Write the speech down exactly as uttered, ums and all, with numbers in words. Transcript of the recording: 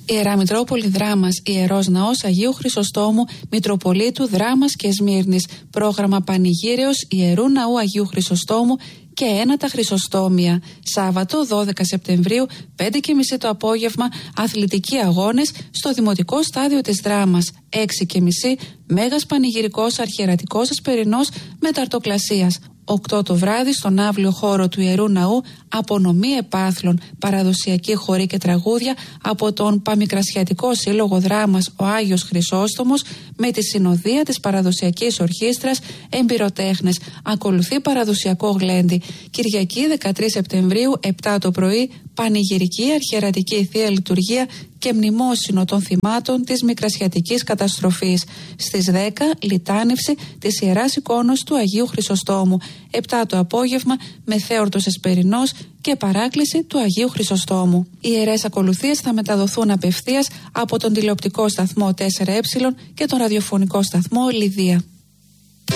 Ιερά Μητρόπολη Δράμας, Ιερός Ναός Αγίου Χρυσοστόμου, Μητροπολίτου Δράμας και Σμύρνης. Πρόγραμμα Πανηγύρεως Ιερού Ναού Αγίου Χρυσοστόμου και ένατα Χρυσοστόμια. Σάββατο δώδεκα Σεπτεμβρίου, πέντε και μισή το απόγευμα, αθλητικοί αγώνες στο Δημοτικό Στάδιο της Δράμας. έξι και μισή, Μέγας Πανηγυρικός Αρχιερατικός Ασπερινός Μεταρτοκλασίας. οκτώ το βράδυ στον αύλιο χώρο του Ιερού Ναού, απονομή επάθλων, παραδοσιακή χορή και τραγούδια από τον Παμικρασιατικό Σύλλογο Δράμας ο Άγιος Χρυσόστομος με τη συνοδεία της παραδοσιακής ορχήστρας, εμπειροτέχνες. Ακολουθεί παραδοσιακό γλέντι. Κυριακή δεκατρείς Σεπτεμβρίου, επτά το πρωί, πανηγυρική αρχιερατική θεία λειτουργία και μνημόσυνο των θυμάτων της Μικρασιατικής καταστροφής. Στις δέκα, λιτάνευση της Ιεράς Εικόνος του Αγίου Χρυσοστόμου. επτά το απόγευμα, μεθέορτος Εσπερινός και παράκληση του Αγίου Χρυσοστόμου. Οι ιερές ακολουθίες θα μεταδοθούν απευθείας από τον τηλεοπτικό σταθμό τέσσερα ε και τον ραδιοφωνικό σταθμό Λιδία.